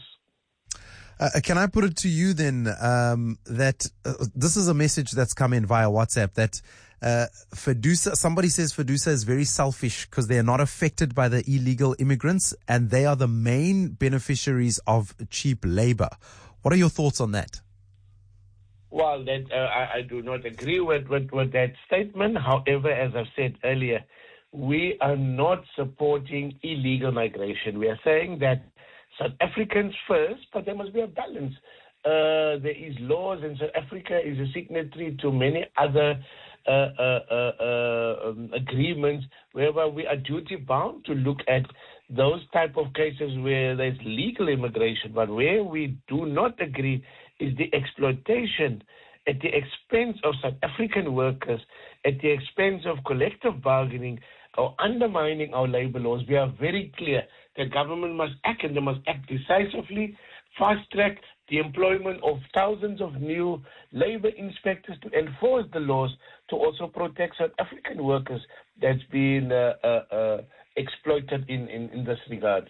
Uh, can I put it to you then um, that uh, this is a message that's come in via WhatsApp that uh, FEDUSA, somebody says FEDUSA is very selfish because they are not affected by the illegal immigrants and they are the main beneficiaries of cheap labor. What are your thoughts on that? Well, that uh, I, I do not agree with, with, with that statement. However, as I've said earlier, we are not supporting illegal migration. We are saying that South Africans first, but there must be a balance. Uh, there is laws, and South Africa is a signatory to many other uh, uh, uh, uh, um, agreements whereby we are duty-bound to look at those type of cases where there's legal immigration. But where we do not agree is the exploitation at the expense of South African workers, at the expense of collective bargaining, or undermining our labor laws. We are very clear the government must act, and they must act decisively, fast-track the employment of thousands of new labor inspectors to enforce the laws, to also protect South African workers that's been uh, uh, uh, exploited in, in, in this regard.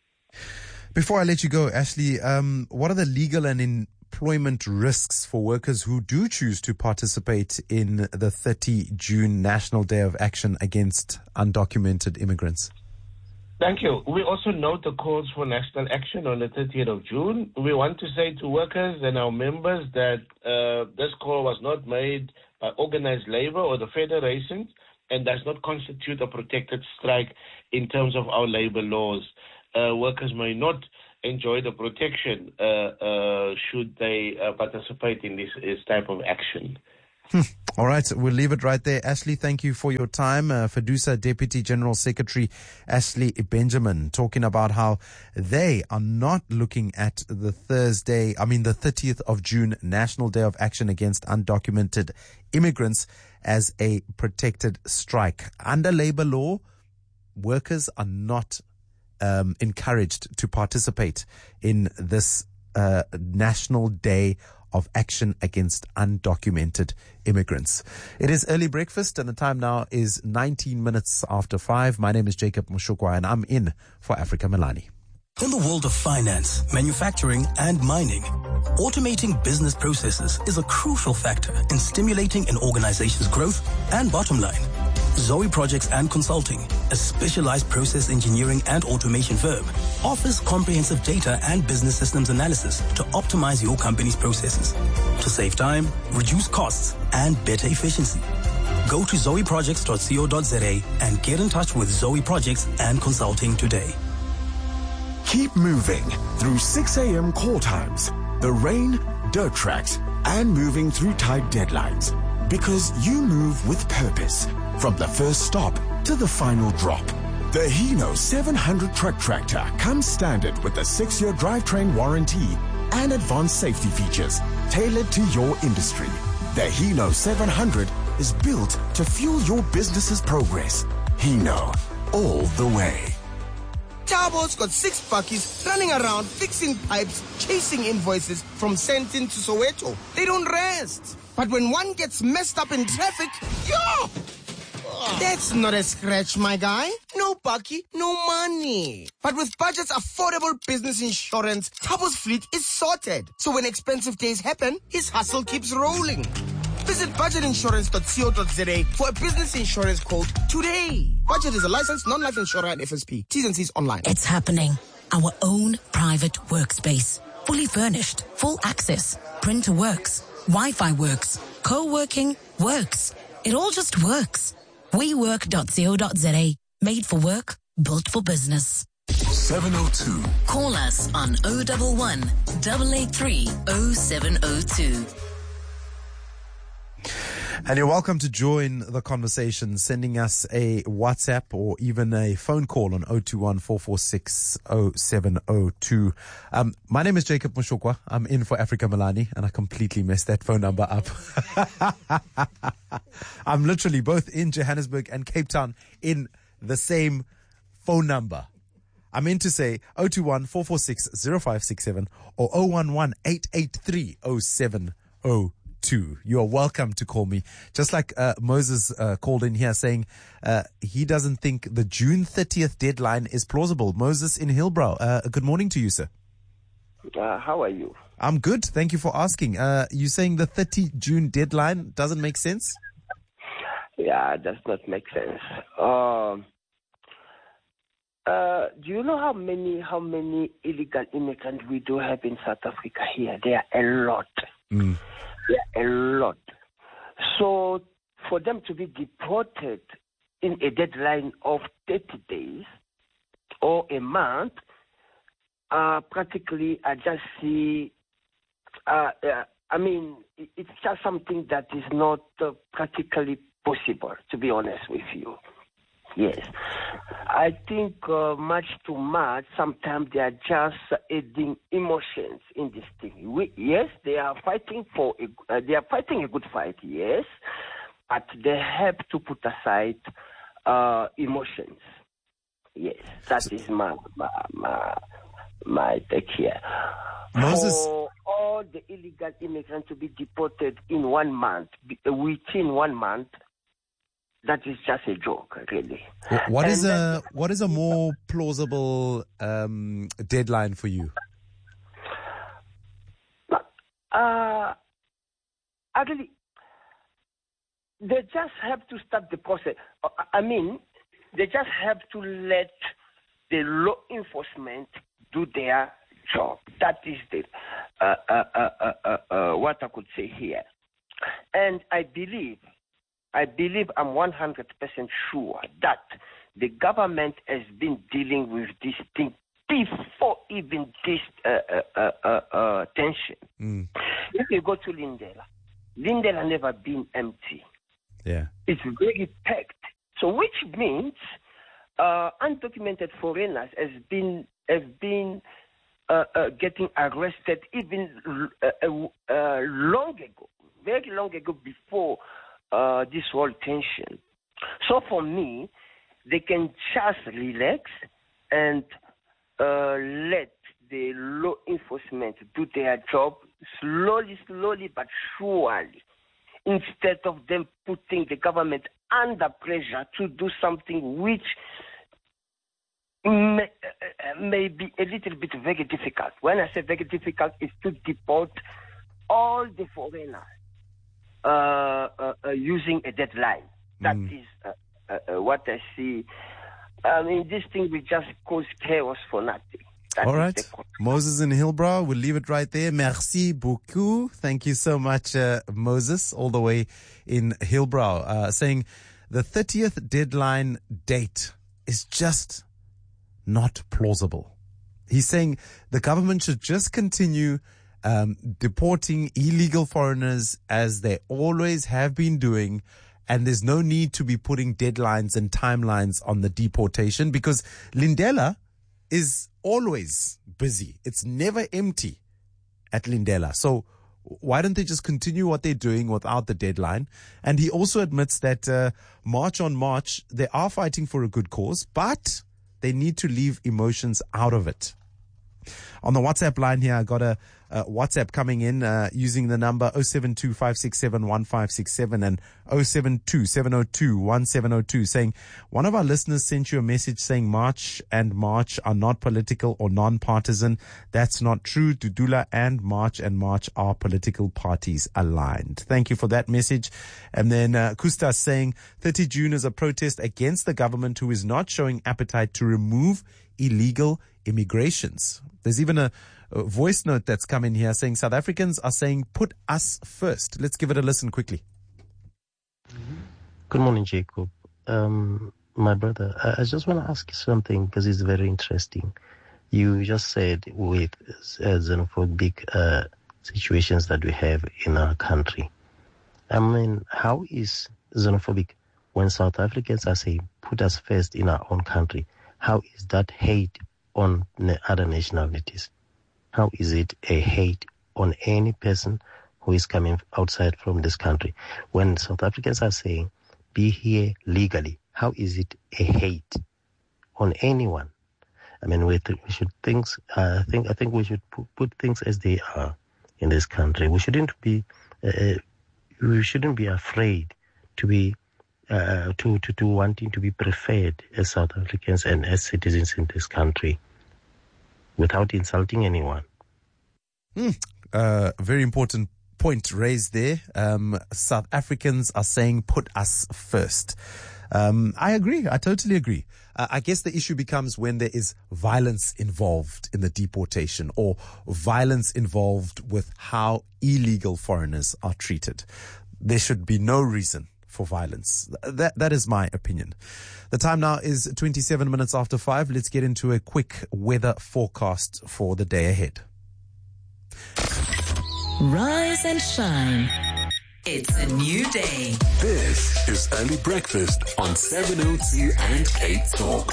Before I let you go, Ashley, um, what are the legal and employment risks for workers who do choose to participate in the thirtieth of June National Day of Action against undocumented immigrants? Thank you. We also note the calls for national action on the thirtieth of June. We want to say to workers and our members that uh, this call was not made by organized labor or the federations and does not constitute a protected strike in terms of our labor laws. Uh, workers may not enjoy the protection uh, uh, should they uh, participate in this, this type of action. Hmm. All right, we'll leave it right there. Ashley, thank you for your time. Uh, FEDUSA Deputy General Secretary Ashley Benjamin talking about how they are not looking at the Thursday, I mean the thirtieth of June National Day of Action against undocumented immigrants as a protected strike. Under labor law, workers are not um, encouraged to participate in this uh, National Day of Action against undocumented immigrants. It is early breakfast and the time now is nineteen minutes after five. My name is Jacob Mushukwa and I'm in for Africa Milani. In the world of finance, manufacturing, and mining, automating business processes is a crucial factor in stimulating an organization's growth and bottom line. Zoe Projects and Consulting, a specialized process engineering and automation firm, offers comprehensive data and business systems analysis to optimize your company's processes, to save time, reduce costs, and better efficiency. Go to zoe projects dot co dot za and get in touch with Zoe Projects and Consulting today. Keep moving through six a.m. call times, the rain, dirt tracks, and moving through tight deadlines. Because you move with purpose, from the first stop to the final drop. The Hino seven hundred truck tractor comes standard with a six-year drivetrain warranty and advanced safety features tailored to your industry. The Hino seven hundred is built to fuel your business's progress. Hino, all the way. Tabo's got six buckies running around fixing pipes, chasing invoices from Sentin to Soweto. They don't rest. But when one gets messed up in traffic, yo! That's not a scratch, my guy. No bucky, no money. But with Budget's affordable business insurance, Tabo's fleet is sorted. So when expensive days happen, his hustle keeps rolling. Visit budget insurance dot co dot za for a business insurance quote today. Budget is a licensed non-life insurer and F S P. T's and C's online. It's happening. Our own private workspace. Fully furnished. Full access. Printer works. Wi-Fi works. Co-working works. It all just works. we work dot co dot za. Made for work. Built for business. seven oh two. Call us on oh one one, eight eight three, oh seven oh two. And you're welcome to join the conversation, sending us a WhatsApp or even a phone call on oh two one, four four six, oh seven oh two. Um, my name is Jacob Mushukwa. I'm in for Africa Milani, and I completely messed that phone number up. I'm literally both in Johannesburg and Cape Town in the same phone number. I meant to say oh two one, four four six, oh five six seven or oh one one, eight eight three, oh seven oh two. You are welcome to call me. Just like uh, Moses uh, called in here saying uh, he doesn't think the June thirtieth deadline is plausible. Moses in Hillbrow, uh, good morning to you, sir. Uh, how are you? I'm good. Thank you for asking. Uh, you're saying the thirtieth of June deadline doesn't make sense? Yeah, it does not make sense. Um, uh, do you know how many how many illegal immigrants we do have in South Africa here? There are a lot. Mm. There are a lot. So for them to be deported in a deadline of thirty days or a month, uh, practically I just see, uh, uh, I mean, it's just something that is not uh, practically possible, to be honest with you. Yes. I think uh, much too much, sometimes they are just adding emotions in this thing. We, yes, they are fighting for a, uh, they are fighting a good fight, yes, but they have to put aside uh, emotions. Yes, that is my my my, my take here. Moses, for all the illegal immigrants to be deported in one month, within one month, that is just a joke, really. What and is then, a what is a more plausible um, deadline for you? Uh, actually, they just have to start the process. I mean, they just have to let the law enforcement do their job. That is the uh, uh, uh, uh, uh, uh, what I could say here. And I believe, I believe I'm one hundred percent sure that the government has been dealing with this thing before even this uh, uh, uh, uh, tension. Mm. If you go to Lindela, Lindela never been empty. Yeah. It's very packed. So which means uh, undocumented foreigners has been have been uh, uh, getting arrested even uh, uh, uh, long ago, very long ago before uh, this whole tension. So for me, they can just relax and uh, let the law enforcement do their job slowly, slowly, but surely, instead of them putting the government under pressure to do something which may, uh, may be a little bit very difficult. When I say very difficult, it's to deport all the foreigners uh, uh, uh, using a deadline. That mm. is uh, uh, uh, what I see. I mean, this thing will just cause chaos for nothing. That All right. Moses in Hillbrow, we'll leave it right there. Merci beaucoup. Thank you so much, uh, Moses, all the way in Hillbrow, uh, saying the thirtieth deadline date is just not plausible. He's saying the government should just continue um, deporting illegal foreigners as they always have been doing, and there's no need to be putting deadlines and timelines on the deportation because Lindela is always busy. It's never empty at Lindela. So why don't they just continue what they're doing without the deadline? And he also admits that uh, March on March, they are fighting for a good cause, but they need to leave emotions out of it. On the WhatsApp line here, I got a, a WhatsApp coming in uh, using the number oh seven two, five six seven, one five six seven and oh seven two, seven oh two, one seven oh two saying, one of our listeners sent you a message saying March and March are not political or non-partisan. That's not true. Dudula and March and March are political parties aligned. Thank you for that message. And then uh, Kusta saying thirty June is a protest against the government who is not showing appetite to remove illegal immigrations. There's even a, a voice note that's come in here saying South Africans are saying put us first. Let's give it a listen quickly. Good morning, Jacob. Um, my brother, I, I just want to ask you something because it's very interesting. You just said with uh, xenophobic uh, situations that we have in our country. I mean, how is xenophobic when South Africans are saying put us first in our own country? How is that hate on other nationalities? How is it a hate on any person who is coming outside from this country? When South Africans are saying, be here legally, how is it a hate on anyone? I mean, we, th- we should things. Uh, think I think we should put, put things as they are in this country. We shouldn't be. Uh, we shouldn't be afraid to be. Uh, to, to, to wanting to be preferred as South Africans and as citizens in this country without insulting anyone. Mm, uh, very important point raised there. Um, South Africans are saying put us first. Um, I agree. I totally agree. Uh, I guess the issue becomes when there is violence involved in the deportation or violence involved with how illegal foreigners are treated. There should be no reason for violence. That that is my opinion. The time now is twenty-seven minutes after five. Let's get into a quick weather forecast for the day ahead. Rise and shine. It's a new day. This is Early Breakfast on seven oh two and Cape Talk.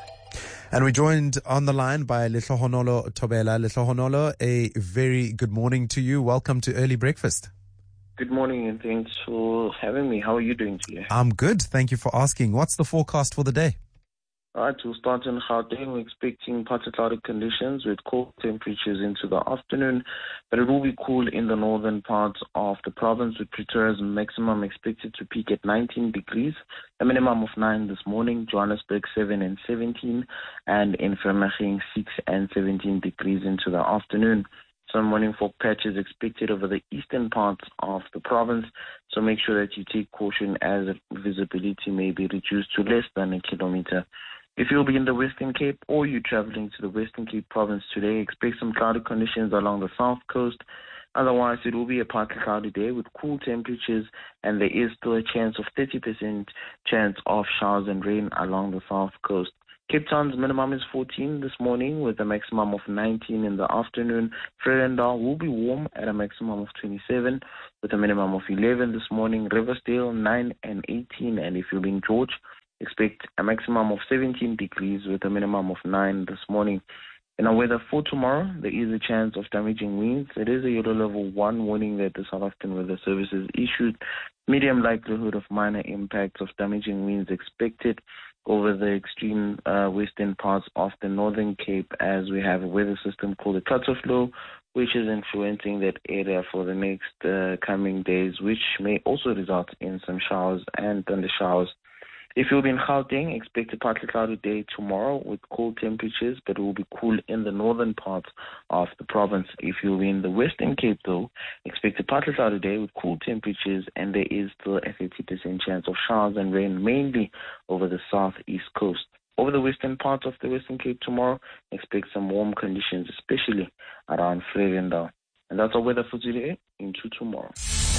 And we're joined on the line by Lehlohonolo Thobela. Lehlohonolo, a very good morning to you. Welcome to Early Breakfast. Good morning and thanks for having me. How are you doing today? I'm good. Thank you for asking. What's the forecast for the day? All right, we'll start in Gauteng. We're expecting partly cloudy conditions with cold temperatures into the afternoon, but it will be cool in the northern parts of the province, with Pretoria's maximum expected to peak at nineteen degrees, a minimum of nine this morning, Johannesburg seven and seventeen, and in Vereeniging six and seventeen degrees into the afternoon. Some morning fog patches expected over the eastern parts of the province, so make sure that you take caution as visibility may be reduced to less than a kilometer. If you'll be in the Western Cape or you're traveling to the Western Cape province today, expect some cloudy conditions along the south coast. Otherwise, it will be a partly cloudy day with cool temperatures, and there is still a chance of thirty percent chance of showers and rain along the south coast. Cape Town's minimum is fourteen this morning with a maximum of nineteen in the afternoon. Vredendal will be warm at a maximum of twenty-seven with a minimum of eleven this morning. Riversdale nine and eighteen, and if you're in George, expect a maximum of seventeen degrees with a minimum of nine this morning. In our weather for tomorrow, there is a chance of damaging winds. It is a yellow level one warning that the South African Weather Service has issued. Medium likelihood of minor impacts of damaging winds expected over the extreme uh, western parts of the Northern Cape, as we have a weather system called the cutoff low, which is influencing that area for the next uh, coming days, which may also result in some showers and thunder showers. If you'll be in Gauteng, expect a partly cloudy day tomorrow with cold temperatures, but it will be cool in the northern parts of the province. If you'll be in the Western Cape, though, expect a partly cloudy day with cool temperatures, and there is still a thirty percent chance of showers and rain, mainly over the southeast coast. Over the western parts of the Western Cape tomorrow, expect some warm conditions, especially around Vredendal. And that's our weather for today into tomorrow.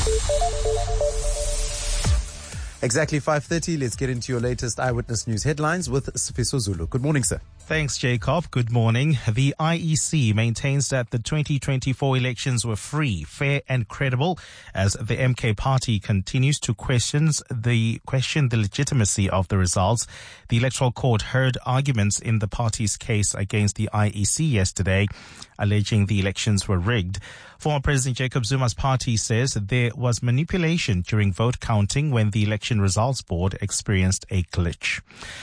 Exactly five thirty. Let's get into your latest Eyewitness News headlines with Sifiso Zulu. Good morning, sir. Thanks, Jacob. Good morning. The I E C maintains that the twenty twenty-four elections were free, fair and credible as the M K party continues to questions the question the legitimacy of the results. The Electoral Court heard arguments in the party's case against the I E C yesterday, alleging the elections were rigged. Former President Jacob Zuma's party says there was manipulation during vote counting when the Election Results Board experienced a glitch.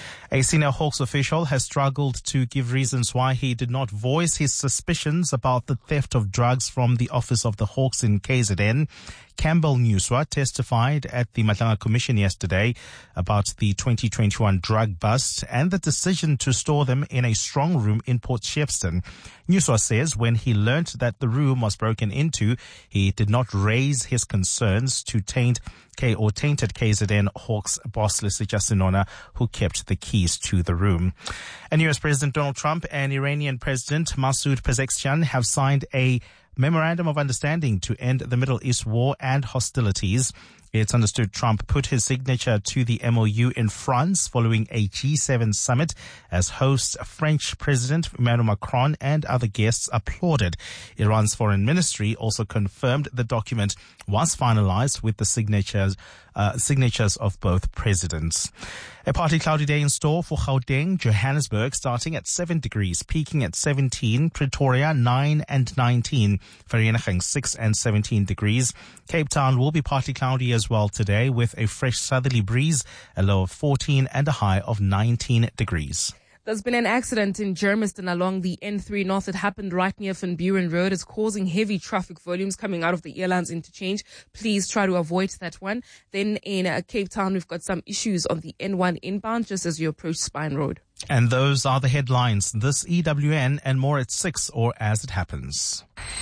A senior Hawks official has struggled to give reasons why he did not voice his suspicions about the theft of drugs from the office of the Hawks in K Z N. Campbell Newswa testified at the Matlanga Commission yesterday about the twenty twenty-one drug bust and the decision to store them in a strong room in Port Shepstone. Newswa says when he learnt that the room was broken into, he did not raise his concerns to taint K or tainted K Z N Hawks boss Lesija Sinona, who kept the keys to the room. And U S President Donald Trump and Iranian President Masoud Pezeshkian have signed a memorandum of understanding to end the Middle East war and hostilities. It's understood Trump put his signature to the M O U in France following a G seven summit as host French President Emmanuel Macron and other guests applauded. Iran's foreign ministry also confirmed the document was finalized with the signatures uh, signatures of both presidents. A partly cloudy day in store for Gauteng, Johannesburg starting at seven degrees, peaking at seventeen, Pretoria nine and nineteen, Vereeniging six and seventeen degrees. Cape Town will be partly cloudy as well today with a fresh southerly breeze, a low of fourteen and a high of nineteen degrees. There's been an accident in Germiston along the N three North. It happened right near Van Buren Road. It's causing heavy traffic volumes coming out of the Airlines interchange. Please try to avoid that one. Then in uh, Cape Town, we've got some issues on the N one inbound just as you approach Spine Road. And those are the headlines. This E W N and more at six or as it happens.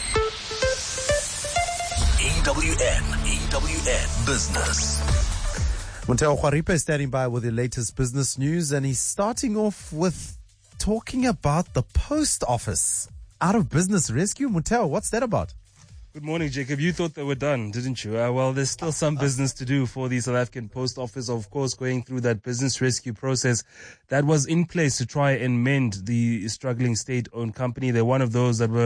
E W N, E W N Business. Monteo Khwaripa is standing by with the latest business news, and he's starting off with talking about the post office. Out of business rescue? Monteo, what's that about? Good morning, Jacob. You thought they were done, didn't you? Uh, well, there's still some business to do for the South African Post Office, of course, going through that business rescue process that was in place to try and mend the struggling state-owned company. They're one of those that were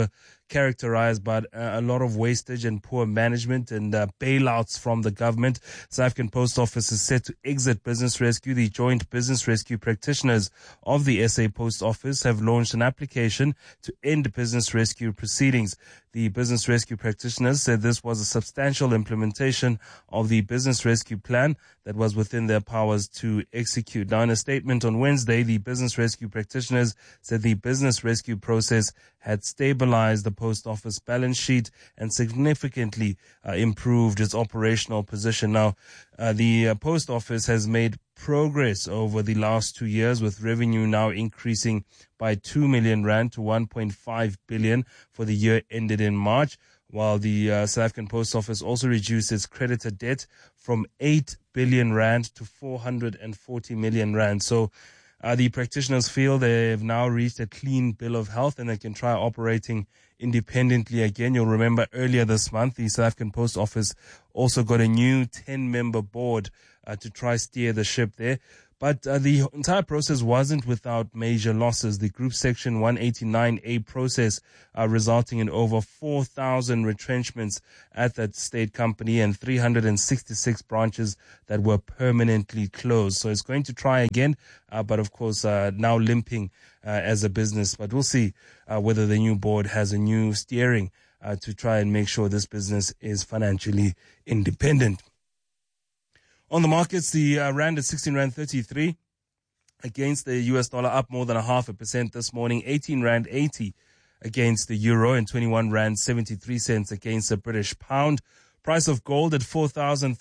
characterized by uh, a lot of wastage and poor management and uh, bailouts from the government. South African Post Office is set to exit Business Rescue. The joint Business Rescue practitioners of the S A Post Office have launched an application to end business rescue proceedings. The business rescue practitioners said this was a substantial implementation of the business rescue plan that was within their powers to execute. Now, in a statement on Wednesday, the business rescue practitioners said the business rescue process had stabilized the post office balance sheet and significantly uh, improved its operational position. Now, uh, the uh, post office has made progress over the last two years, with revenue now increasing by two million rand to one point five billion for the year ended in March, while the uh, South African Post Office also reduced its creditor debt from eight billion rand to four hundred forty million rand. So uh, the practitioners feel they've now reached a clean bill of health and they can try operating independently again. You'll remember earlier this month, the South African Post Office also got a new ten-member board uh, to try steer the ship there. But uh, the entire process wasn't without major losses. The Group Section one eighty-nine A process uh, resulting in over four thousand retrenchments at that state company and three hundred sixty-six branches that were permanently closed. So it's going to try again, uh, but of course uh, now limping uh, as a business. But we'll see uh, whether the new board has a new steering uh, to try and make sure this business is financially independent. On the markets, the uh, rand at sixteen rand thirty-three against the U S dollar, up more than a half a percent this morning. eighteen rand eighty against the euro and twenty-one rand seventy-three cents against the British pound. Price of gold at four thousand